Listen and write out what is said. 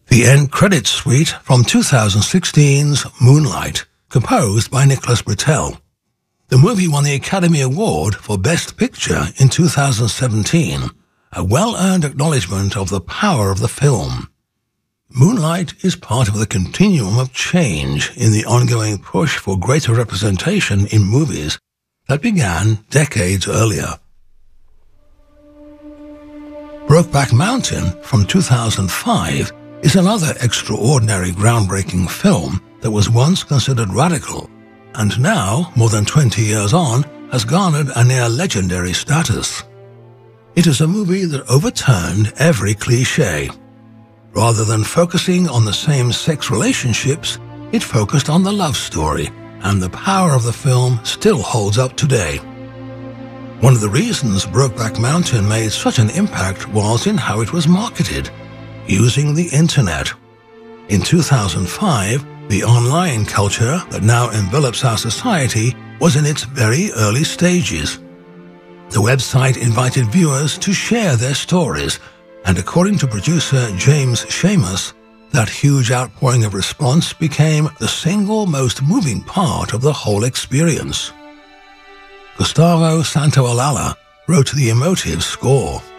The end credits suite from 2016's Moonlight, composed by Nicholas Britell. The movie won the Academy Award for Best Picture in 2017, a well-earned acknowledgement of the power of the film. Moonlight is part of the continuum of change in the ongoing push for greater representation in movies that began decades earlier. Brokeback Mountain from 2005 is another extraordinary groundbreaking film that was once considered radical and now, more than 20 years on, has garnered a near-legendary status. It is a movie that overturned every cliché. Rather than focusing on the same-sex relationships, it focused on the love story, and the power of the film still holds up today. One of the reasons Brokeback Mountain made such an impact was in how it was marketed, using the internet. In 2005, the online culture that now envelops our society was in its very early stages. The website invited viewers to share their stories, and according to producer James Schamus, that huge outpouring of response became the single most moving part of the whole experience. Gustavo Santaolalla wrote the emotive score.